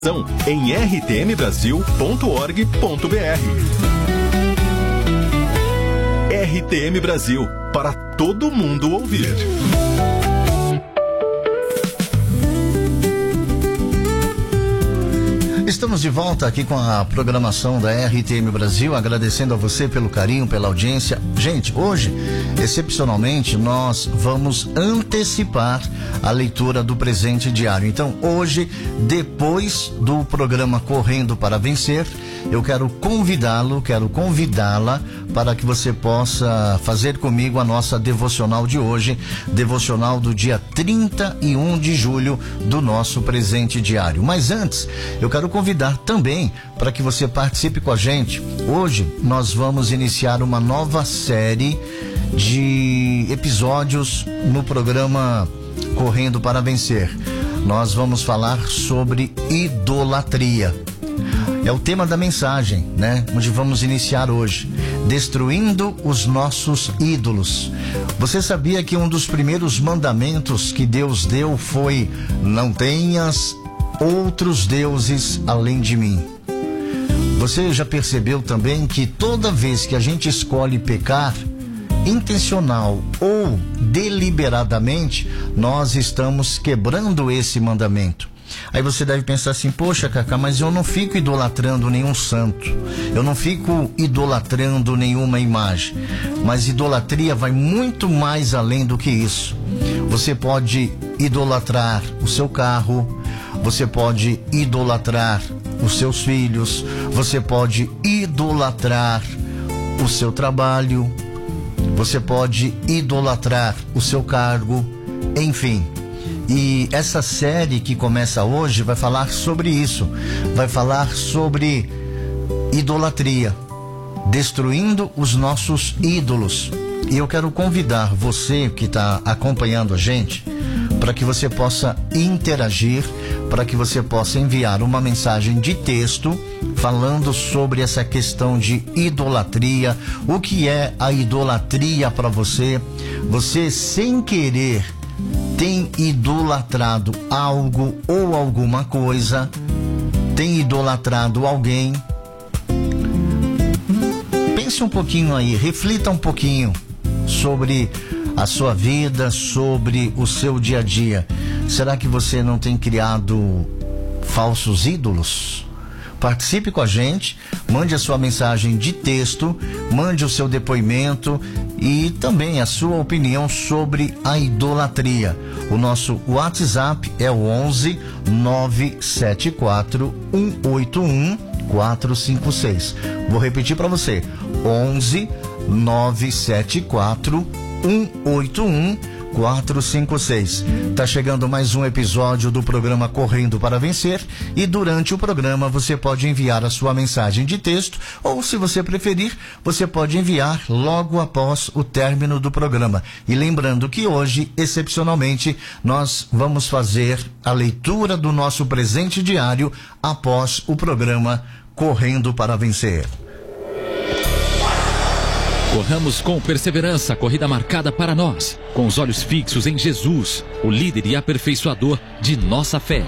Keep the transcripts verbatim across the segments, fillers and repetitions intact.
em r t m brasil ponto org ponto b r. R T M Brasil, para todo mundo ouvir. Estamos de volta aqui com a programação da R T M Brasil, agradecendo a você pelo carinho, pela audiência. Gente, hoje, excepcionalmente, nós vamos antecipar a leitura do presente diário. Então, hoje, depois do programa Correndo para Vencer, eu quero convidá-lo, quero convidá-la para que você possa fazer comigo a nossa devocional de hoje, devocional do dia trinta e um de julho do nosso presente diário. Mas antes, eu quero convidar também para que você participe com a gente. Hoje nós vamos iniciar uma nova série de episódios no programa Correndo para Vencer. Nós vamos falar sobre idolatria. É o tema da mensagem, né? Onde vamos iniciar hoje. Destruindo os nossos ídolos. Você sabia que um dos primeiros mandamentos que Deus deu foi: não tenhas outros deuses além de mim? Você já percebeu também que toda vez que a gente escolhe pecar, intencional ou deliberadamente, nós estamos quebrando esse mandamento? Aí você deve pensar assim: poxa, Cacá, mas eu não fico idolatrando nenhum santo, eu não fico idolatrando nenhuma imagem. Mas idolatria vai muito mais além do que isso. Você pode idolatrar o seu carro, você pode idolatrar os seus filhos, você pode idolatrar o seu trabalho, você pode idolatrar o seu cargo, enfim. E essa série que começa hoje vai falar sobre isso, vai falar sobre idolatria, destruindo os nossos ídolos. E eu quero convidar você que está acompanhando a gente para que você possa interagir, para que você possa enviar uma mensagem de texto falando sobre essa questão de idolatria. O que é a idolatria para você? Você, sem querer, tem idolatrado algo ou alguma coisa? Tem idolatrado alguém? Pense um pouquinho aí, reflita um pouquinho sobre a sua vida, sobre o seu dia a dia. Será que você não tem criado falsos ídolos? Participe com a gente, mande a sua mensagem de texto, mande o seu depoimento e também a sua opinião sobre a idolatria. O nosso WhatsApp é o onze nove sete quatro um oito um quatro cinco seis. Vou repetir para você: onze nove sete quatro um oito um quatro cinco seis. Tá chegando mais um episódio do programa Correndo para Vencer, e durante o programa você pode enviar a sua mensagem de texto, ou, se você preferir, você pode enviar logo após o término do programa. E lembrando que hoje, excepcionalmente, nós vamos fazer a leitura do nosso presente diário após o programa Correndo para Vencer. Corramos com perseverança a corrida marcada para nós, com os olhos fixos em Jesus, o líder e aperfeiçoador de nossa fé.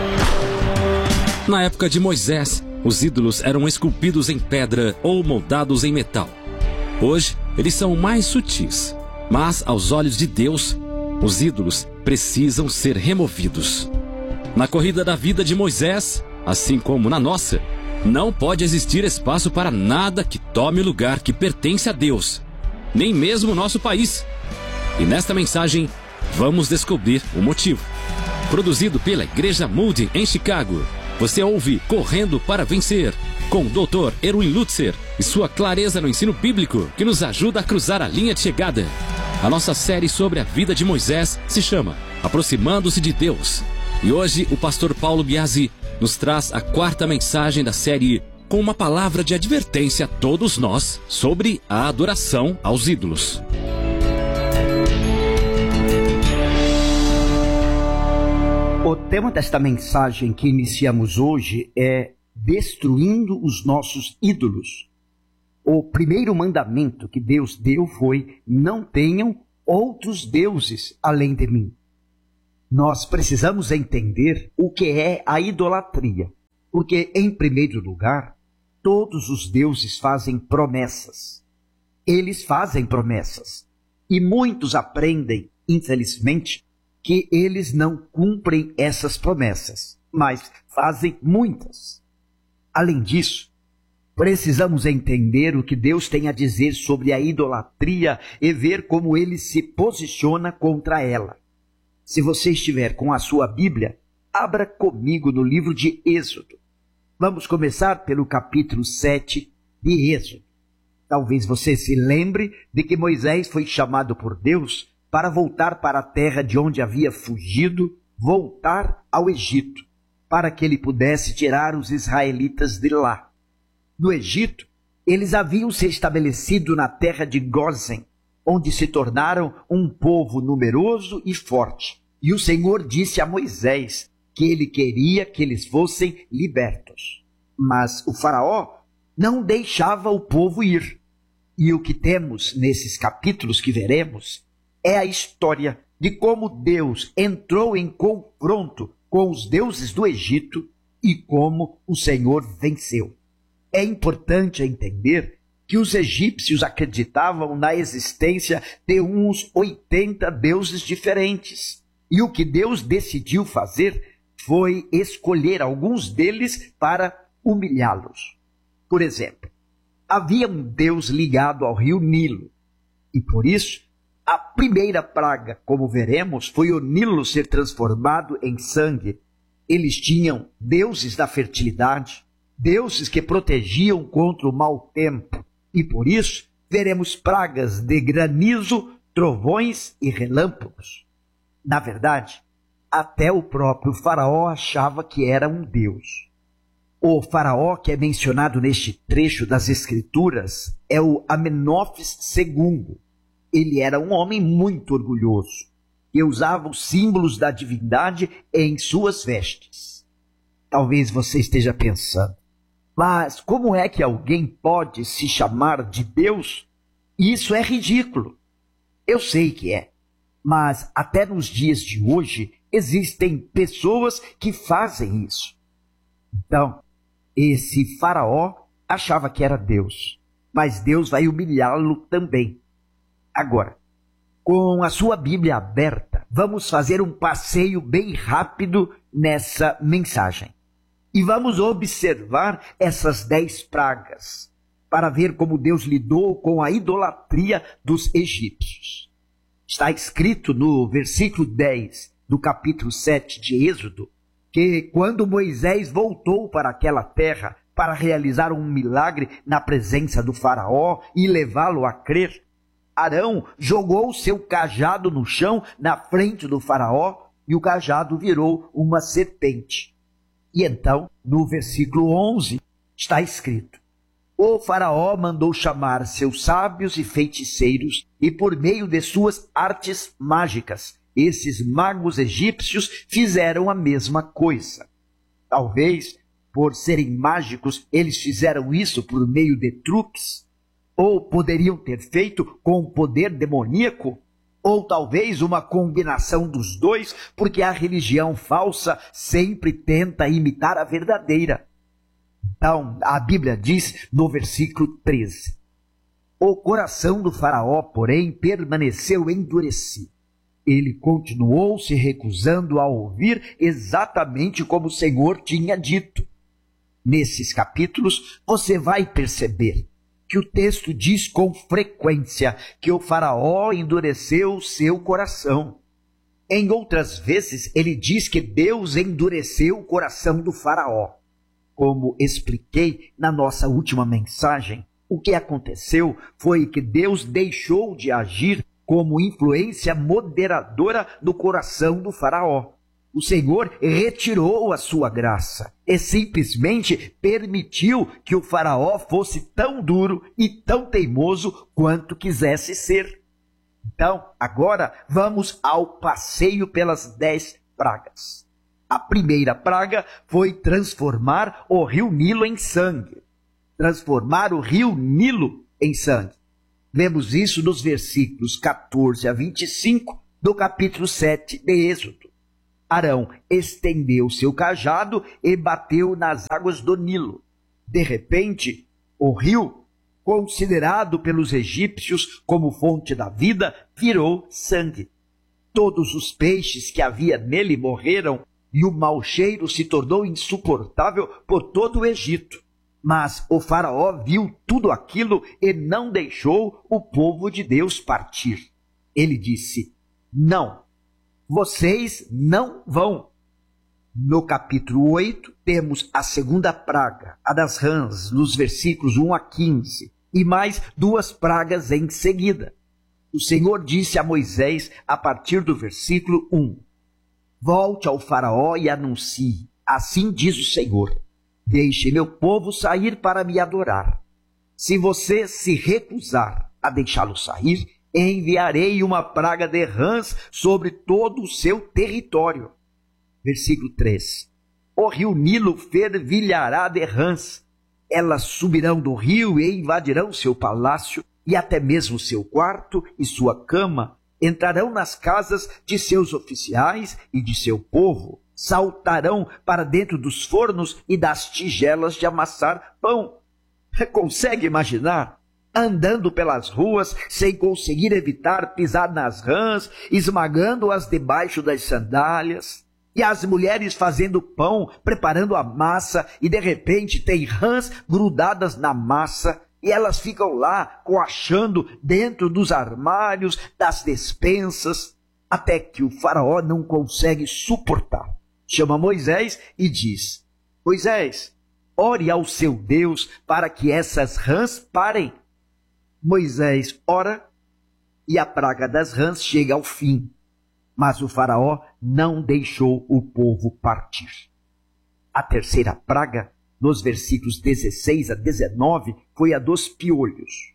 Na época de Moisés, os ídolos eram esculpidos em pedra ou moldados em metal. Hoje, eles são mais sutis, mas aos olhos de Deus, os ídolos precisam ser removidos. Na corrida da vida de Moisés, assim como na nossa, não pode existir espaço para nada que tome o lugar que pertence a Deus, nem mesmo o nosso país. E nesta mensagem, vamos descobrir o motivo. Produzido pela Igreja Moody em Chicago, você ouve Correndo para Vencer, com o doutor Erwin Lutzer e sua clareza no ensino bíblico que nos ajuda a cruzar a linha de chegada. A nossa série sobre a vida de Moisés se chama Aproximando-se de Deus. E hoje o pastor Paulo Biasi nos traz a quarta mensagem da série, com uma palavra de advertência a todos nós sobre a adoração aos ídolos. O tema desta mensagem que iniciamos hoje é Destruindo os nossos ídolos. O primeiro mandamento que Deus deu foi: não tenham outros deuses além de mim. Nós precisamos entender o que é a idolatria. Porque, em primeiro lugar, todos os deuses fazem promessas. Eles fazem promessas. E muitos aprendem, infelizmente, que eles não cumprem essas promessas, mas fazem muitas. Além disso, precisamos entender o que Deus tem a dizer sobre a idolatria e ver como ele se posiciona contra ela. Se você estiver com a sua Bíblia, abra comigo no livro de Êxodo. Vamos começar pelo capítulo sete de Êxodo. Talvez você se lembre de que Moisés foi chamado por Deus para voltar para a terra de onde havia fugido, voltar ao Egito, para que ele pudesse tirar os israelitas de lá. No Egito, eles haviam se estabelecido na terra de Gósen, onde se tornaram um povo numeroso e forte. E o Senhor disse a Moisés que ele queria que eles fossem libertos. Mas o faraó não deixava o povo ir. E o que temos nesses capítulos que veremos é a história de como Deus entrou em confronto com os deuses do Egito e como o Senhor venceu. É importante entender que os egípcios acreditavam na existência de uns oitenta deuses diferentes. E o que Deus decidiu fazer foi escolher alguns deles para humilhá-los. Por exemplo, havia um deus ligado ao rio Nilo, e por isso a primeira praga, como veremos, foi o Nilo ser transformado em sangue. Eles tinham deuses da fertilidade, deuses que protegiam contra o mau tempo, e por isso veremos pragas de granizo, trovões e relâmpagos. Na verdade, até o próprio faraó achava que era um deus. O faraó que é mencionado neste trecho das Escrituras é o Amenófis segundo. Ele era um homem muito orgulhoso e usava os símbolos da divindade em suas vestes. Talvez você esteja pensando, mas como é que alguém pode se chamar de Deus? Isso é ridículo. Eu sei que é, mas até nos dias de hoje existem pessoas que fazem isso. Então, esse faraó achava que era Deus, mas Deus vai humilhá-lo também. Agora, com a sua Bíblia aberta, vamos fazer um passeio bem rápido nessa mensagem. E vamos observar essas dez pragas, para ver como Deus lidou com a idolatria dos egípcios. Está escrito no versículo dez do capítulo sete de Êxodo, que quando Moisés voltou para aquela terra para realizar um milagre na presença do faraó e levá-lo a crer, Arão jogou seu cajado no chão na frente do faraó e o cajado virou uma serpente. E então, no versículo onze, está escrito: o faraó mandou chamar seus sábios e feiticeiros e por meio de suas artes mágicas, esses magos egípcios fizeram a mesma coisa. Talvez, por serem mágicos, eles fizeram isso por meio de truques, ou poderiam ter feito com poder demoníaco, ou talvez uma combinação dos dois, porque a religião falsa sempre tenta imitar a verdadeira. Então, a Bíblia diz no versículo treze: o coração do faraó, porém, permaneceu endurecido. Ele continuou se recusando a ouvir exatamente como o Senhor tinha dito. Nesses capítulos, você vai perceber que o texto diz com frequência que o faraó endureceu o seu coração. Em outras vezes, ele diz que Deus endureceu o coração do faraó. Como expliquei na nossa última mensagem, o que aconteceu foi que Deus deixou de agir como influência moderadora do coração do faraó. O Senhor retirou a sua graça e simplesmente permitiu que o faraó fosse tão duro e tão teimoso quanto quisesse ser. Então, agora vamos ao passeio pelas dez pragas. A primeira praga foi transformar o rio Nilo em sangue. Transformar o rio Nilo em sangue. Vemos isso nos versículos catorze a vinte e cinco do capítulo sete de Êxodo. Arão estendeu seu cajado e bateu nas águas do Nilo. De repente, o rio, considerado pelos egípcios como fonte da vida, virou sangue. Todos os peixes que havia nele morreram e o mau cheiro se tornou insuportável por todo o Egito. Mas o faraó viu tudo aquilo e não deixou o povo de Deus partir. Ele disse: não, vocês não vão. No capítulo oito, temos a segunda praga, a das rãs, nos versículos um a quinze, e mais duas pragas em seguida. O Senhor disse a Moisés, a partir do versículo um, volte ao faraó e anuncie, assim diz o Senhor, deixe meu povo sair para me adorar. Se você se recusar a deixá-lo sair, enviarei uma praga de rãs sobre todo o seu território. Versículo três. O rio Nilo fervilhará de rãs. Elas subirão do rio e invadirão seu palácio e até mesmo seu quarto e sua cama. Entrarão nas casas de seus oficiais e de seu povo. Saltarão para dentro dos fornos e das tigelas de amassar pão. Consegue imaginar? Andando pelas ruas sem conseguir evitar pisar nas rãs, esmagando-as debaixo das sandálias. E as mulheres fazendo pão, preparando a massa, e de repente tem rãs grudadas na massa, e elas ficam lá coachando dentro dos armários, das despensas, até que o faraó não consegue suportar. Chama Moisés e diz: Moisés, ore ao seu Deus para que essas rãs parem. Moisés ora e a praga das rãs chega ao fim. Mas o faraó não deixou o povo partir. A terceira praga, nos versículos dezesseis a dezenove, foi a dos piolhos.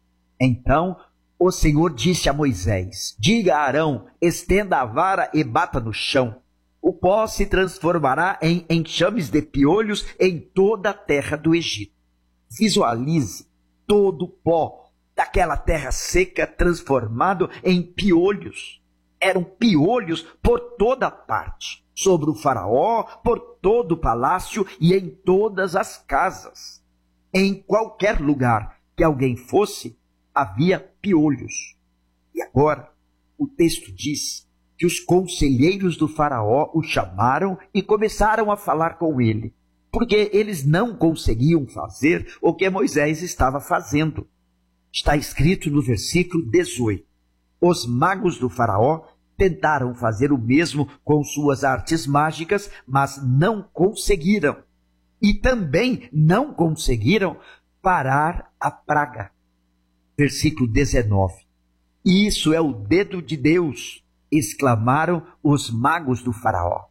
Então o Senhor disse a Moisés: diga a Arão, estenda a vara e bata no chão. O pó se transformará em enxames de piolhos em toda a terra do Egito. Visualize todo o pó daquela terra seca transformado em piolhos. Eram piolhos por toda parte, sobre o faraó, por todo o palácio e em todas as casas. Em qualquer lugar que alguém fosse, havia piolhos. E agora, o texto diz que os conselheiros do faraó o chamaram e começaram a falar com ele, porque eles não conseguiam fazer o que Moisés estava fazendo. Está escrito no versículo dezoito. Os magos do faraó tentaram fazer o mesmo com suas artes mágicas, mas não conseguiram. E também não conseguiram parar a praga. Versículo dezenove. Isso é o dedo de Deus, exclamaram os magos do faraó.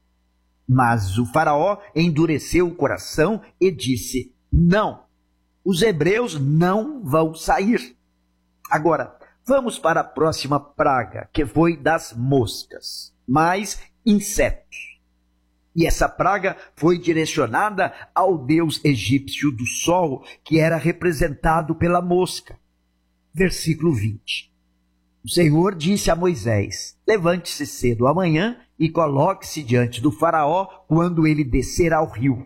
Mas o faraó endureceu o coração e disse: não, os hebreus não vão sair. Agora, vamos para a próxima praga, que foi das moscas, mais insetos. E essa praga foi direcionada ao deus egípcio do sol, que era representado pela mosca. Versículo vinte. O Senhor disse a Moisés: levante-se cedo amanhã e coloque-se diante do faraó quando ele descer ao rio.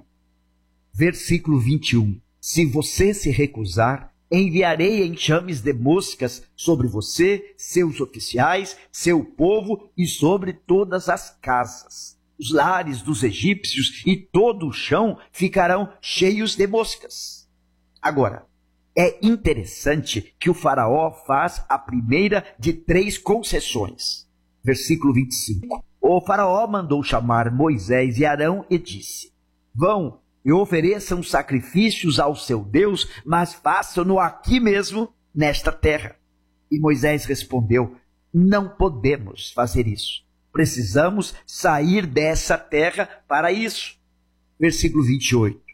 Versículo vinte e um. Se você se recusar, enviarei enxames de moscas sobre você, seus oficiais, seu povo e sobre todas as casas. Os lares dos egípcios e todo o chão ficarão cheios de moscas. Agora, é interessante que o faraó faz a primeira de três concessões. Versículo vinte e cinco. O faraó mandou chamar Moisés e Arão e disse: vão e ofereçam sacrifícios ao seu Deus, mas façam-no aqui mesmo, nesta terra. E Moisés respondeu: não podemos fazer isso. Precisamos sair dessa terra para isso. Versículo vinte e oito.